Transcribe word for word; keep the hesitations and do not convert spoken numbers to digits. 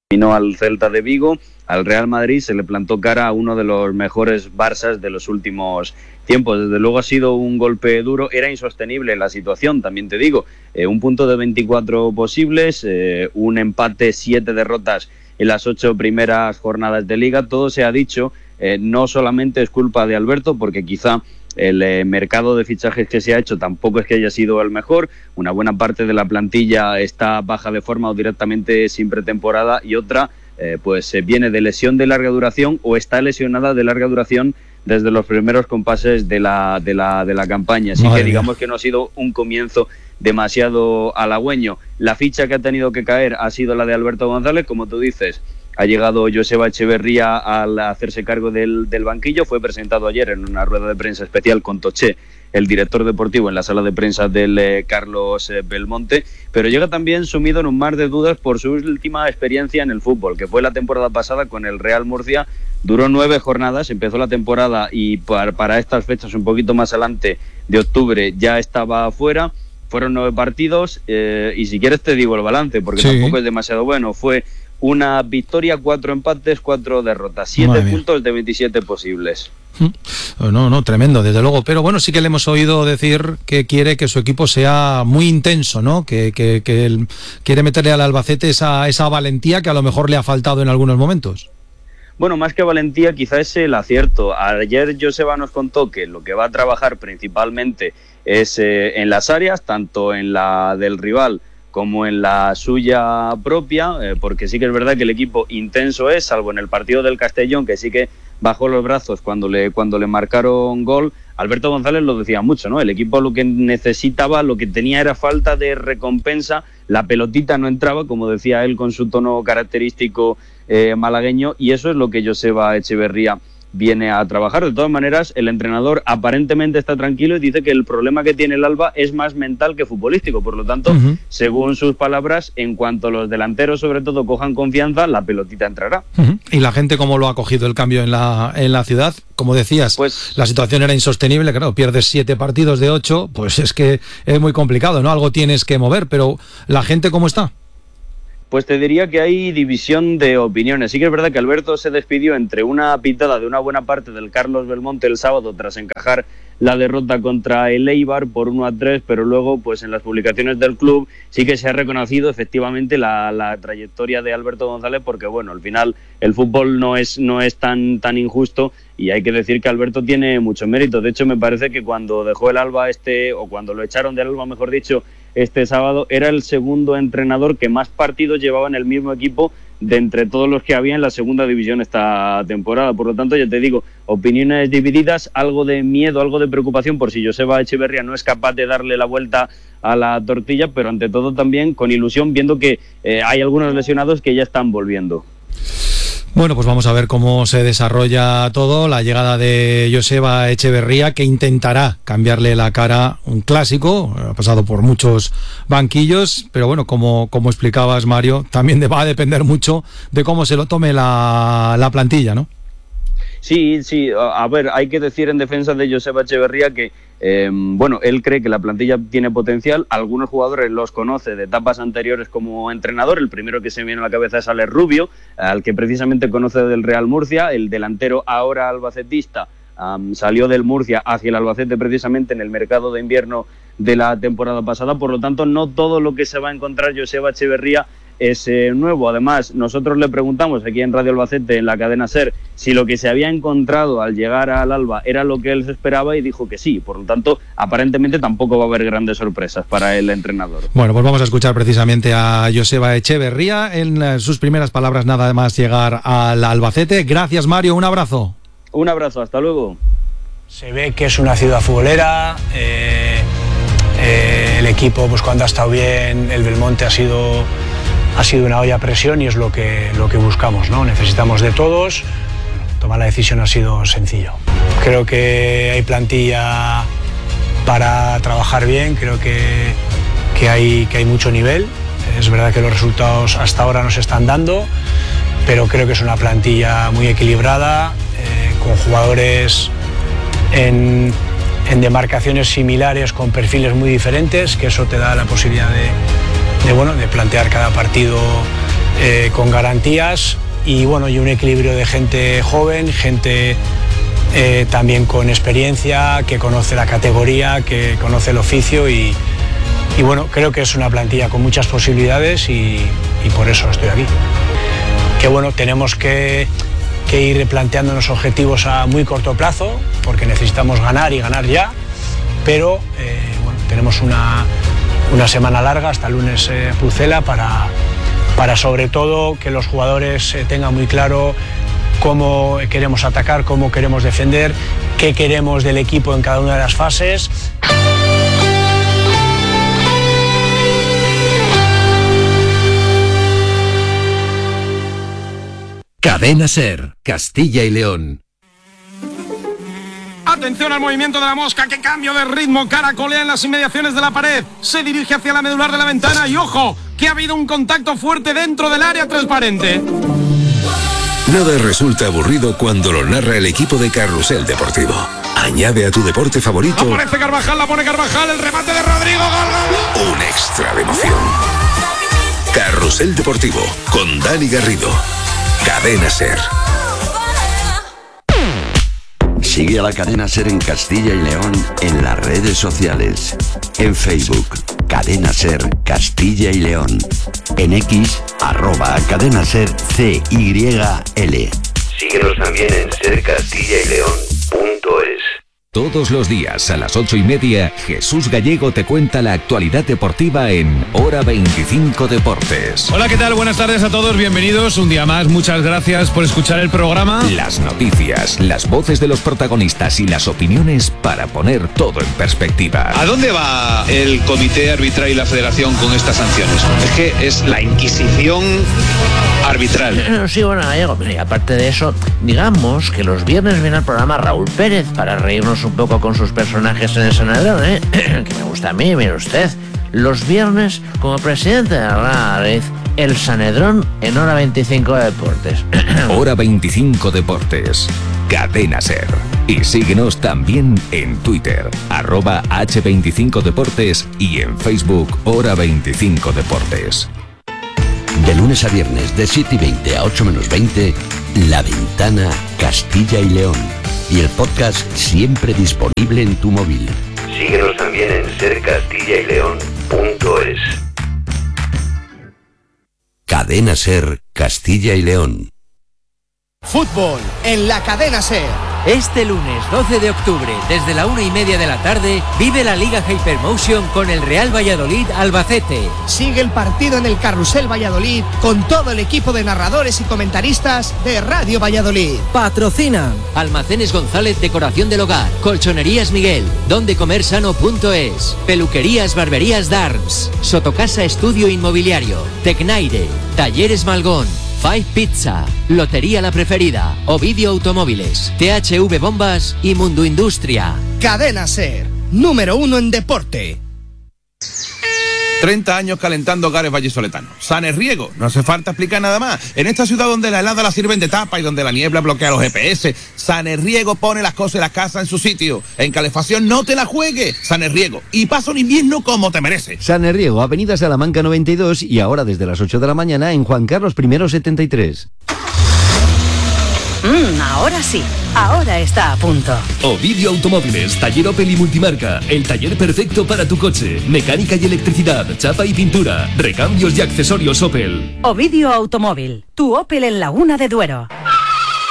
Vino al Celta de Vigo, al Real Madrid, se le plantó cara a uno de los mejores Barças de los últimos tiempos. Desde luego ha sido un golpe duro, era insostenible la situación, también te digo, eh, un punto de veinticuatro posibles, eh, un empate, siete derrotas en las ocho primeras jornadas de Liga. Todo se ha dicho, eh, no solamente es culpa de Alberto, porque quizá el eh, mercado de fichajes que se ha hecho tampoco es que haya sido el mejor. Una buena parte de la plantilla está baja de forma o directamente sin pretemporada, y otra eh, pues eh, viene de lesión de larga duración o está lesionada de larga duración desde los primeros compases de la, de la, de la campaña. Así Madre que digamos mía. que no ha sido un comienzo demasiado halagüeño. La ficha que ha tenido que caer ha sido la de Alberto González, como tú dices. Ha llegado Joseba Echeverría al hacerse cargo del, del banquillo. Fue presentado ayer en una rueda de prensa especial con Toché, el director deportivo, en la sala de prensa del eh, Carlos eh, Belmonte, pero llega también sumido en un mar de dudas por su última experiencia en el fútbol, que fue la temporada pasada con el Real Murcia. Duró nueve jornadas, empezó la temporada y para, para estas fechas, un poquito más adelante de octubre, ya estaba fuera. Fueron nueve partidos eh, y si quieres te digo el balance, porque sí. tampoco es demasiado bueno. Fue una victoria, cuatro empates, cuatro derrotas, siete puntos de veintisiete posibles. No, no, tremendo, desde luego. Pero bueno, sí que le hemos oído decir que quiere que su equipo sea muy intenso, ¿no? Que, que, que él quiere meterle al Albacete esa, esa valentía que a lo mejor le ha faltado en algunos momentos. Bueno, más que valentía, quizás es el acierto. Ayer Joseba nos contó que lo que va a trabajar principalmente es eh, en las áreas, tanto en la del rival como en la suya propia, eh, porque sí que es verdad que el equipo intenso es, salvo en el partido del Castellón, que sí que bajó los brazos cuando le, cuando le marcaron gol. Alberto González lo decía mucho, ¿no? El equipo lo que necesitaba, lo que tenía era falta de recompensa, la pelotita no entraba, como decía él con su tono característico eh, malagueño, y eso es lo que Joseba Echeverría viene a trabajar. De todas maneras, el entrenador aparentemente está tranquilo y dice que el problema que tiene el Alba es más mental que futbolístico. Por lo tanto, uh-huh. según sus palabras, en cuanto los delanteros sobre todo cojan confianza, la pelotita entrará. Uh-huh. ¿Y la gente cómo lo ha cogido el cambio en la, en la ciudad? Como decías, pues la situación era insostenible, claro, pierdes siete partidos de ocho, pues es que es muy complicado, ¿no? Algo tienes que mover, pero ¿la gente cómo está? Pues te diría que hay división de opiniones. Sí que es verdad que Alberto se despidió entre una pitada de una buena parte del Carlos Belmonte el sábado tras encajar la derrota contra el Eibar por uno a tres, pero luego pues en las publicaciones del club sí que se ha reconocido efectivamente la, la trayectoria de Alberto González, porque bueno, al final el fútbol no es, no es tan, tan injusto y hay que decir que Alberto tiene mucho mérito. De hecho, me parece que cuando dejó el Alba este, o cuando lo echaron del Alba, mejor dicho, este sábado, era el segundo entrenador que más partidos llevaba en el mismo equipo de entre todos los que había en la segunda división esta temporada. Por lo tanto, ya te digo, opiniones divididas, algo de miedo, algo de preocupación por si Joseba Echeverría no es capaz de darle la vuelta a la tortilla, pero ante todo también con ilusión, viendo que eh, hay algunos lesionados que ya están volviendo. Bueno, pues vamos a ver cómo se desarrolla todo, la llegada de Joseba Echeverría, que intentará cambiarle la cara a un clásico, ha pasado por muchos banquillos, pero bueno, como, como explicabas, Mario, también va a depender mucho de cómo se lo tome la, la plantilla, ¿no? Sí, sí, a ver, hay que decir en defensa de Joseba Echeverría que Eh, bueno, él cree que la plantilla tiene potencial, algunos jugadores los conoce de etapas anteriores como entrenador. El primero que se me viene a la cabeza es Alex Rubio, al que precisamente conoce del Real Murcia, el delantero ahora albacetista, um, salió del Murcia hacia el Albacete precisamente en el mercado de invierno de la temporada pasada. Por lo tanto, no todo lo que se va a encontrar Joseba Echeverría es eh, nuevo. Además, nosotros le preguntamos aquí en Radio Albacete, en la cadena SER, si lo que se había encontrado al llegar al Alba era lo que él se esperaba, y dijo que sí. Por lo tanto, aparentemente tampoco va a haber grandes sorpresas para el entrenador. Bueno, pues vamos a escuchar precisamente a Joseba Echeverría en sus primeras palabras nada más llegar al Albacete. Gracias, Mario, un abrazo. Un abrazo, hasta luego. Se ve que es una ciudad futbolera, eh, eh, el equipo, pues cuando ha estado bien, el Belmonte ha sido... ha sido una olla a presión y es lo que, lo que buscamos, ¿no? Necesitamos de todos. Tomar la decisión ha sido sencillo. Creo que hay plantilla para trabajar bien, creo que, que, hay, que hay mucho nivel. Es verdad que los resultados hasta ahora no se están dando, pero creo que es una plantilla muy equilibrada, eh, con jugadores en, en demarcaciones similares, con perfiles muy diferentes, que eso te da la posibilidad de... De, bueno, de plantear cada partido eh, con garantías y bueno, y un equilibrio de gente joven, gente eh, también con experiencia, que conoce la categoría, que conoce el oficio y, y bueno, creo que es una plantilla con muchas posibilidades y, y por eso estoy aquí. Que bueno, tenemos que, que ir replanteándonos objetivos a muy corto plazo, porque necesitamos ganar y ganar ya, pero eh, bueno, tenemos una, una semana larga hasta el lunes eh, Pucela para... para sobre todo que los jugadores eh, tengan muy claro cómo queremos atacar, cómo queremos defender, qué queremos del equipo en cada una de las fases. Cadena SER, Castilla y León. Atención al movimiento de la mosca, qué cambio de ritmo, caracolea en las inmediaciones de la pared, se dirige hacia la medular de la ventana y ojo, que ha habido un contacto fuerte dentro del área transparente. Nada resulta aburrido cuando lo narra el equipo de Carrusel Deportivo. Añade a tu deporte favorito... Aparece Carvajal, la pone Carvajal, el remate de Rodrigo, gol, gol. Un extra de emoción. Carrusel Deportivo, con Dani Garrido. Cadena SER. Sigue a la cadena SER en Castilla y León en las redes sociales. En Facebook, Cadena SER Castilla y León. En X, arroba Cadena SER C Y L. Síguenos también en ser castilla y león punto es. Todos los días a las ocho y media, Jesús Gallego te cuenta la actualidad deportiva en Hora veinticinco Deportes. Hola, ¿qué tal? Buenas tardes a todos, bienvenidos un día más, muchas gracias por escuchar el programa. Las noticias, las voces de los protagonistas y las opiniones para poner todo en perspectiva. ¿A dónde va el comité arbitral y la federación con estas sanciones? Es que es la Inquisición arbitral. Sí, bueno, Gallego, y aparte de eso, digamos que los viernes viene al programa Raúl Pérez para reírnos un poco con sus personajes en el Sanedrón, ¿eh? Que me gusta a mí, mire usted. Los viernes, como presidente de la Madrid, el Sanedrón en Hora veinticinco Deportes. Hora veinticinco Deportes. Cadena SER. Y síguenos también en Twitter, arroba hache veinticinco Deportes y en Facebook Hora veinticinco Deportes. De lunes a viernes, de siete y veinte a ocho menos veinte, La Ventana Castilla y León. Y el podcast siempre disponible en tu móvil. Síguenos también en ser castilla y león punto es. Cadena SER Castilla y León. Fútbol en la Cadena SER. Este lunes doce de octubre, desde la una y media de la tarde, vive la Liga Hypermotion con el Real Valladolid Albacete. Sigue el partido en el Carrusel Valladolid con todo el equipo de narradores y comentaristas de Radio Valladolid. Patrocina Almacenes González Decoración del Hogar, Colchonerías Miguel, donde comer sano punto es, Peluquerías Barberías Darms, Sotocasa Estudio Inmobiliario, Tecnaire, Talleres Malgón, Five Pizza, Lotería La Preferida, Ovidio Automóviles, T H V Bombas y Mundo Industria. Cadena SER, número uno en deporte. treinta años calentando hogares vallisoletanos. Sanes Riego, no hace falta explicar nada más. En esta ciudad donde la helada la sirven de tapa y donde la niebla bloquea los G P S, Sanes Riego pone las cosas de la casa en su sitio. En calefacción no te la juegues, Sanes Riego. Y pasa un invierno como te mereces. Sanes Riego, Avenida Salamanca noventa y dos y ahora desde las ocho de la mañana en Juan Carlos I setenta y tres. Mm, ahora sí, ahora está a punto. Ovidio Automóviles, taller Opel y multimarca, el taller perfecto para tu coche. Mecánica y electricidad, chapa y pintura, recambios y accesorios Opel. Ovidio Automóvil, tu Opel en Laguna de Duero.